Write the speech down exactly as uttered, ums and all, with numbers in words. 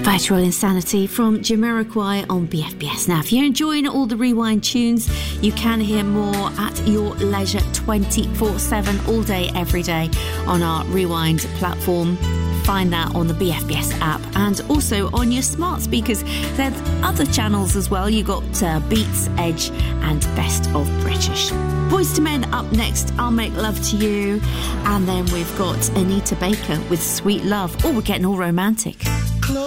Virtual Insanity from Jamiroquai on B F B S. Now, if you're enjoying all the Rewind tunes, you can hear more at your leisure twenty-four seven, all day, every day on our Rewind platform. Find that on the B F B S app and also on your smart speakers. There's other channels as well. You got uh, Beats, Edge and Best of British. Boyz two Men up next. I'll Make Love to You. And then we've got Anita Baker with Sweet Love. Oh, we're getting all romantic.